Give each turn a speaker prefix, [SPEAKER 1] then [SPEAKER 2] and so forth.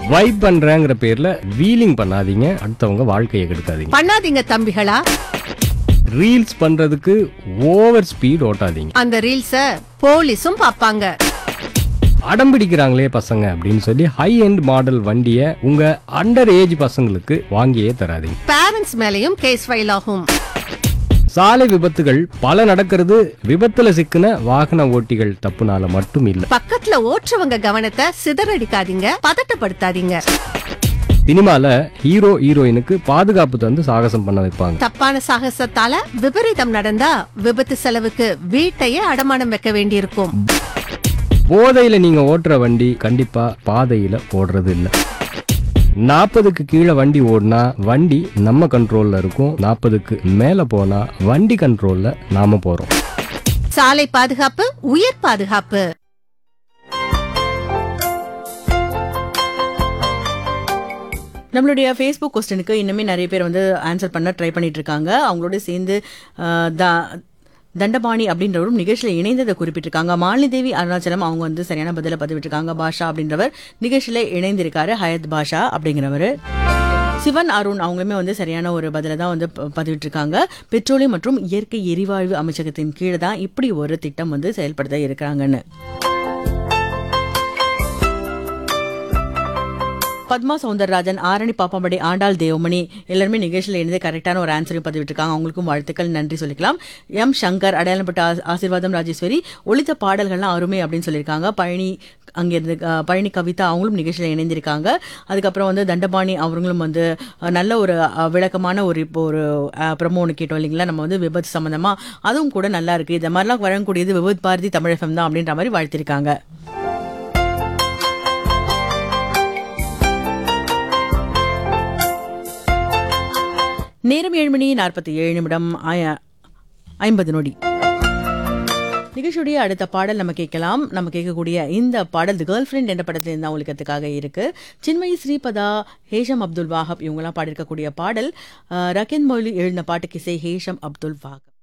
[SPEAKER 1] Vibe பண்றேங்கிற பேர்ல wheeling பண்ணாதீங்க, அடுத்தவங்க வாழ்க்கையை கெடுக்காதீங்க.
[SPEAKER 2] பண்ணாதீங்க தம்பிகளா.
[SPEAKER 1] ரீல்ஸ் பண்றதுக்கு ஓவர் ஸ்பீட் ஓட்டாதீங்க.
[SPEAKER 2] அந்த ரீல்ஸ போலீஸும் பாப்பாங்க.
[SPEAKER 1] அடம் பிடிக்கிறாங்களே பசங்க அப்படின்னு சொல்லி ஹை எண்ட் மாடல் வண்டியை உங்க அண்டர் ஏஜ் பசங்களுக்கு வாங்கியே தராதீங்க.
[SPEAKER 2] பேரண்ட்ஸ் மேலயும் கேஸ் ஃபைல் ஆகும்.
[SPEAKER 1] சாலை விபத்துகள் பல நடக்கிறது விபத்துல சிக்கின வாகன ஓட்டிகள் தப்புனால மட்டும் இல்ல.
[SPEAKER 2] பக்கத்துல ஓட்டுறவங்க கவனத்தை சிதறடிக்காதீங்க, பதட்டப்படுத்தாதீங்க.
[SPEAKER 1] சினிமால ஹீரோ ஹீரோயினுக்கு பாதுகாப்பு தந்து சாகசம் பண்ண வைப்பாங்க.
[SPEAKER 2] தப்பான சாகசத்தால விபரீதம் நடந்தா விபத்து செலவுக்கு வீட்டையே அடமானம் வைக்க வேண்டியிருக்கும்.
[SPEAKER 1] போதையில நீங்க ஓட்டுற வண்டி கண்டிப்பா பாதையில ஓடுறது இல்ல. 40க்கு கீழே வண்டி ஓடினா வண்டி நம்ம கண்ட்ரோல்ல இருக்கும், 40க்கு மேல போனா வண்டி கண்ட்ரோல்ல நாம போறோம்.
[SPEAKER 2] சாலை பாதுகாப்பு உயிர் பாதுகாப்பு.
[SPEAKER 3] நம்மளுடைய ஃபேஸ்புக் கொஸ்டினுக்கு இன்னுமே நிறைய பேர் வந்து ஆன்சர் பண்ண ட்ரை பண்ணிட்டு இருக்காங்க. அவங்களோட சேர்ந்து தண்டபாணி அப்படின்றவரும் நிகழ்ச்சியில் இணைந்ததை குறிப்பிட்டிருக்காங்க. மாலினி அருணாச்சலம் அவங்க வந்து சரியான பதில பதிவிட்டிருக்காங்க. பாஷா அப்படின்றவர் நிகழ்ச்சியில இணைந்திருக்காரு. ஹயத் பாஷா அப்படிங்கிறவர். சிவன் அருண் அவங்களுமே வந்து சரியான ஒரு பதில தான் வந்து பதிவிட்டிருக்காங்க. பெட்ரோலியம் மற்றும் இயற்கை எரிவாயு அமைச்சகத்தின் கீழே தான் இப்படி ஒரு திட்டம் வந்து செயல்படுத்த இருக்கிறாங்கன்னு. பத்மா சவுந்தரராஜன், ஆரணி பாப்பாம்படி, ஆண்டாள் தேவமணி எல்லாருமே நிகழ்ச்சியில் இணைந்து கரெக்டான ஒரு ஆன்சரையும் பதிவிட்டிருக்காங்க. அவங்களுக்கும் வாழ்த்துக்கள், நன்றி சொல்லிக்கலாம். எம் சங்கர், அடையாளப்பட்ட ஆசீர்வாதம் ராஜேஸ்வரி, ஒளித்த பாடல்கள்லாம் அருமை அப்படின்னு சொல்லியிருக்காங்க. பழனி அங்கிருந்து பழனி கவிதா அவங்களும் நிகழ்ச்சியில் இணைந்திருக்காங்க. அதுக்கப்புறம் வந்து தண்டபாணி அவங்களும் வந்து நல்ல ஒரு விளக்கமான ஒரு இப்போ ஒரு ப்ரமோ ஒன்று கேட்டோம் இல்லைங்களா, நம்ம வந்து விபத்து சம்பந்தமா, அதுவும் கூட நல்லா இருக்கு. இந்த மாதிரிலாம் வழங்கக்கூடியது விபத் பாரதி தமிழ் FM தான் அப்படின்ற மாதிரி வாழ்த்திருக்காங்க. நேரம் 7:47 50 நிகழ்ச்சியுடைய அடுத்த பாடல் நம்ம கேட்கலாம். நம்ம கேட்கக்கூடிய இந்த பாடல் தி கேர்ள் ஃப்ரெண்ட் என்ற படத்தில் இருந்தால் ஒழிக்கிறதுக்காக இருக்கு. சின்மயி, ஸ்ரீபதா, ஹேஷம் அப்துல் வாஹப் இவங்கெல்லாம் பாடியிருக்கக்கூடிய பாடல். ரக்கன் மொழி எழுதின பாட்டுக்கு இசை ஹேஷம் அப்துல் வாஹப்.